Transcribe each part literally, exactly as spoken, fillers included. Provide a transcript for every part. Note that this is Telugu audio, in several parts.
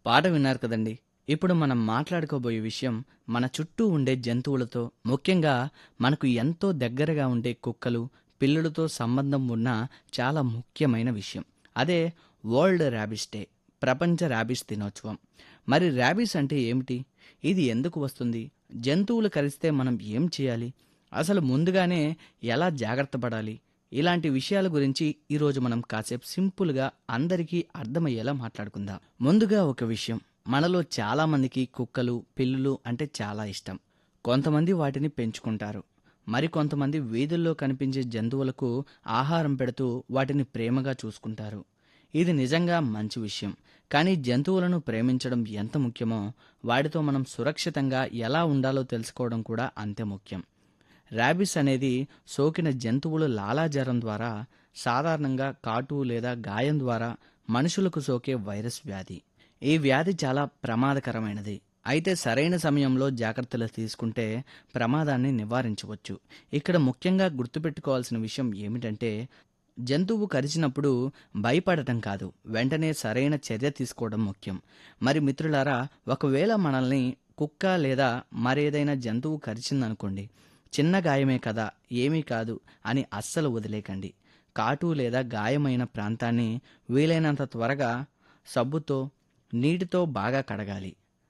పాట విన్నారు కదండి. ఇప్పుడు మనం మాట్లాడుకోబోయే విషయం మన చుట్టూ ఉండే జంతువులతో, ముఖ్యంగా మనకు ఎంతో దగ్గరగా ఉండే కుక్కలు, పిల్లులతో సంబంధం ఉన్న చాలా ముఖ్యమైన విషయం. అదే వరల్డ్ ర్యాబిస్ డే, ప్రపంచ ర్యాబిస్ దినోత్సవం. మరి ర్యాబిస్ అంటే ఏమిటి? ఇది ఎందుకు వస్తుంది? జంతువులు కరిస్తే మనం ఏం చేయాలి? అసలు ముందుగానే ఎలా జాగ్రత్త పడాలి? ఇలాంటి విషయాల గురించి ఈరోజు మనం కాసేపు సింపుల్గా అందరికీ అర్థమయ్యేలా మాట్లాడుకుందాం. ముందుగా ఒక విషయం, మనలో చాలా మందికి కుక్కలు, పిల్లులు అంటే చాలా ఇష్టం. కొంతమంది వాటిని పెంచుకుంటారు. మరి కొంతమంది వీధుల్లో కనిపించే జంతువులకు ఆహారం పెడుతూ వాటిని ప్రేమగా చూసుకుంటారు. ఇది నిజంగా మంచి విషయం. కానీ జంతువులను ప్రేమించడం ఎంత ముఖ్యమో, వాటితో మనం సురక్షితంగా ఎలా ఉండాలో తెలుసుకోవడం కూడా అంతే ముఖ్యం. ర్యాబిస్ అనేది సోకిన జంతువుల లాలాజలం ద్వారా, సాధారణంగా కాటు లేదా గాయం ద్వారా మనుషులకు సోకే వైరస్ వ్యాధి. ఈ వ్యాధి చాలా ప్రమాదకరమైనది. అయితే సరైన సమయంలో జాగ్రత్తలు తీసుకుంటే ప్రమాదాన్ని నివారించవచ్చు. ఇక్కడ ముఖ్యంగా గుర్తుపెట్టుకోవాల్సిన విషయం ఏమిటంటే, జంతువు కరిచినప్పుడు భయపడటం కాదు, వెంటనే సరైన చర్య తీసుకోవడం ముఖ్యం. మరి మిత్రులారా, ఒకవేళ మనల్ని కుక్క లేదా మరేదైనా జంతువు కరిచిందనుకోండి, చిన్న గాయమే కదా, ఏమీ కాదు అని అస్సలు వదిలేకండి. కాటు లేదా గాయమైన ప్రాంతాన్ని వీలైనంత త్వరగా సబ్బుతో, నీటితో బాగా కడగాలి.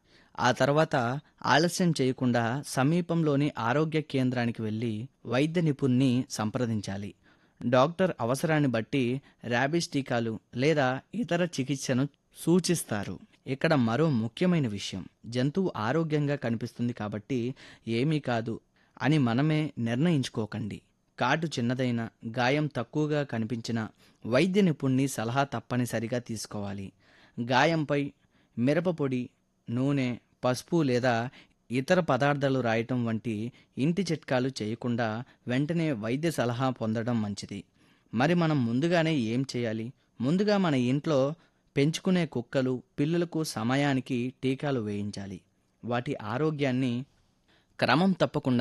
ఆ తర్వాత ఆలస్యం చేయకుండా సమీపంలోని ఆరోగ్య కేంద్రానికి వెళ్ళి వైద్య నిపుణ్ణి సంప్రదించాలి. డాక్టర్ అవసరాన్ని బట్టి ర్యాబిస్ టీకాలు లేదా ఇతర చికిత్సను సూచిస్తారు. ఇక్కడ మరో ముఖ్యమైన విషయం, జంతువు ఆరోగ్యంగా కనిపిస్తుంది కాబట్టి ఏమీ కాదు అని మనమే నిర్ణయించుకోకండి. కాటు చిన్నదైనా, గాయం తక్కువగా కనిపించినా వైద్య నిపుణుని సలహా తప్పనిసరిగా తీసుకోవాలి. గాయంపై మిరప పొడి, నూనె, పసుపు లేదా ఇతర పదార్థాలు రాయటం వంటి ఇంటి చిట్కాలు చేయకుండా వెంటనే వైద్య సలహా పొందడం మంచిది. మరి మనం ముందుగానే ఏం చేయాలి? ముందుగా మన ఇంట్లో పెంచుకునే కుక్కలు, పిల్లులకు సమయానికి టీకాలు వేయించాలి. వాటి ఆరోగ్యాన్ని క్రమం తప్పకుండా